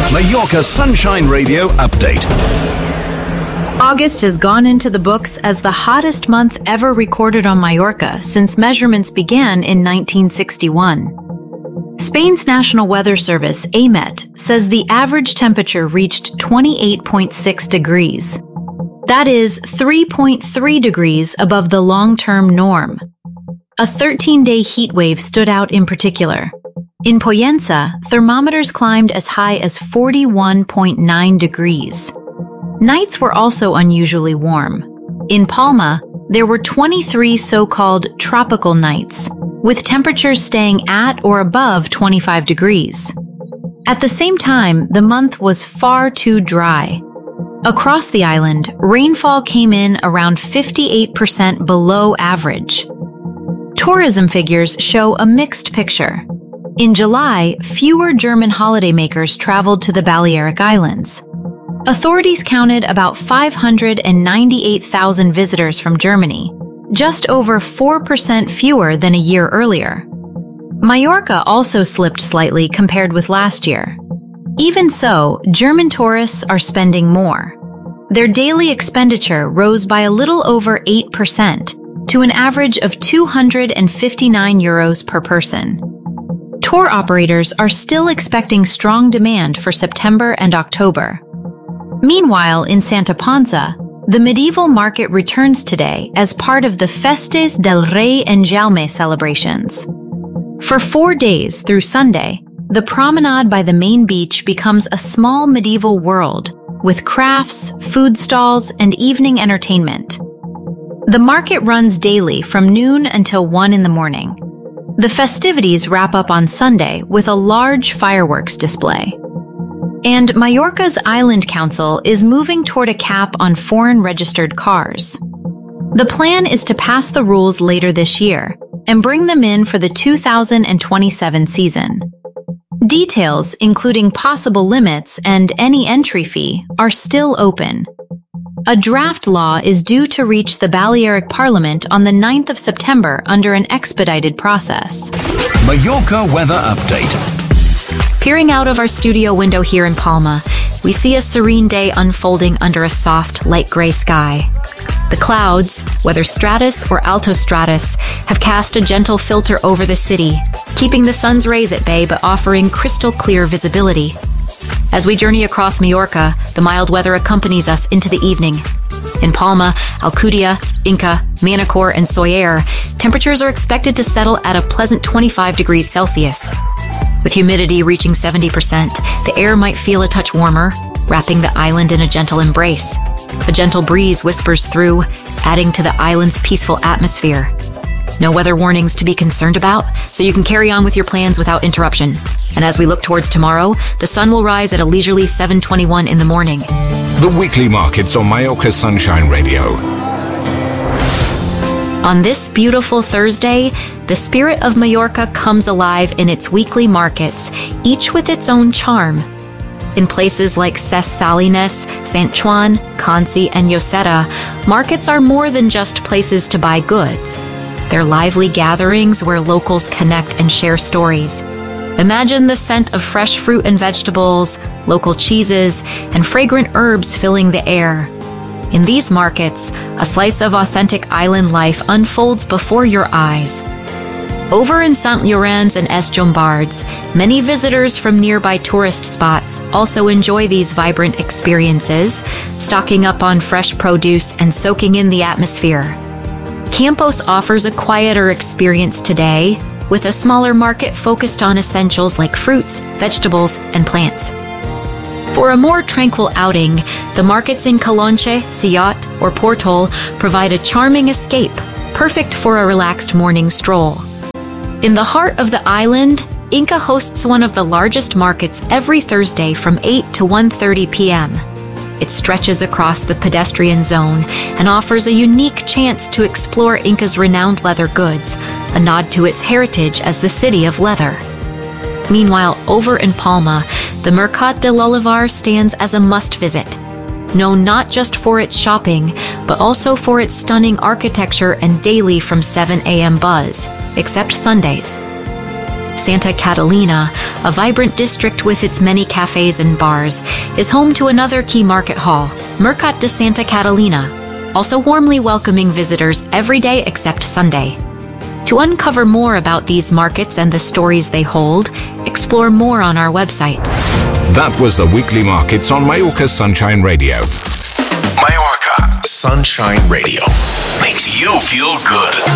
Mallorca Sunshine Radio Update. August has gone into the books as the hottest month ever recorded on Mallorca since measurements began in 1961. Spain's National Weather Service, AEMET, says the average temperature reached 28.6 degrees. That is 3.3 degrees above the long-term norm. A 13-day heat wave stood out in particular. In Pollença, thermometers climbed as high as 41.9 degrees. Nights were also unusually warm. In Palma, there were 23 so-called tropical nights, with temperatures staying at or above 25 degrees. At the same time, the month was far too dry. Across the island, rainfall came in around 58% below average. Tourism figures show a mixed picture. In July, fewer German holidaymakers traveled to the Balearic Islands. Authorities counted about 598,000 visitors from Germany, just over 4% fewer than a year earlier. Mallorca also slipped slightly compared with last year. Even so, German tourists are spending more. Their daily expenditure rose by a little over 8% to an average of 259 euros per person. Tour operators are still expecting strong demand for September and October. Meanwhile, in Santa Ponsa, the medieval market returns today as part of the Festes del Rey en Jaume celebrations. For 4 days through Sunday, the promenade by the main beach becomes a small medieval world with crafts, food stalls, and evening entertainment. The market runs daily from noon until 1 in the morning. The festivities wrap up on Sunday with a large fireworks display. And Mallorca's Island Council is moving toward a cap on foreign registered cars. The plan is to pass the rules later this year and bring them in for the 2027 season. Details, including possible limits and any entry fee, are still open. A draft law is due to reach the Balearic Parliament on the 9th of September under an expedited process. Mallorca Weather Update. Peering out of our studio window here in Palma, we see a serene day unfolding under a soft, light gray sky. The clouds, whether stratus or altostratus, have cast a gentle filter over the city, keeping the sun's rays at bay but offering crystal clear visibility. As we journey across Mallorca, the mild weather accompanies us into the evening. In Palma, Alcudia, Inca, Manacor, and Soller, temperatures are expected to settle at a pleasant 25 degrees Celsius. With humidity reaching 70%, the air might feel a touch warmer, wrapping the island in a gentle embrace. A gentle breeze whispers through, adding to the island's peaceful atmosphere. No weather warnings to be concerned about, so you can carry on with your plans without interruption. And as we look towards tomorrow, the sun will rise at a leisurely 7:21 in the morning. The weekly markets on Mallorca Sunshine Radio. On this beautiful Thursday, the spirit of Mallorca comes alive in its weekly markets, each with its own charm. In places like Ses Salines, Sant Joan, Conci, and Lloseta, markets are more than just places to buy goods. They're lively gatherings where locals connect and share stories. Imagine the scent of fresh fruit and vegetables, local cheeses, and fragrant herbs filling the air. In these markets, a slice of authentic island life unfolds before your eyes. Over in Sant Llorenç and Es Llombards, many visitors from nearby tourist spots also enjoy these vibrant experiences, stocking up on fresh produce and soaking in the atmosphere. Campos offers a quieter experience today, with a smaller market focused on essentials like fruits, vegetables, and plants. For a more tranquil outing, the markets in Calonche, Siot, or Portol provide a charming escape, perfect for a relaxed morning stroll. In the heart of the island, Inca hosts one of the largest markets every Thursday from 8 to 1:30 p.m. It stretches across the pedestrian zone and offers a unique chance to explore Inca's renowned leather goods, a nod to its heritage as the city of leather. Meanwhile, over in Palma, the Mercat de l'Olivar stands as a must-visit, known not just for its shopping, but also for its stunning architecture and daily from 7 a.m. buzz, except Sundays. Santa Catalina, a vibrant district with its many cafes and bars, is home to another key market hall, Mercat de Santa Catalina, also warmly welcoming visitors every day except Sunday. To uncover more about these markets and the stories they hold, explore more on our website. That was the Weekly Markets on Mallorca Sunshine Radio. Mallorca Sunshine Radio makes you feel good.